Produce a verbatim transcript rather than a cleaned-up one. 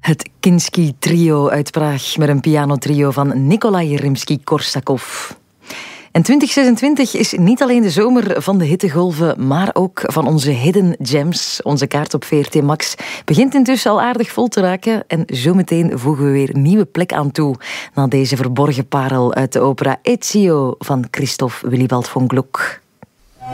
Het Kinski-trio uit Praag met een pianotrio van Nikolai Rimsky-Korsakov. En twintig zesentwintig is niet alleen de zomer van de hittegolven, maar ook van onze hidden gems. Onze kaart op V R T Max begint intussen al aardig vol te raken en zometeen voegen we weer nieuwe plek aan toe na deze verborgen parel uit de opera Ezio van Christoph Willibald von Gluck.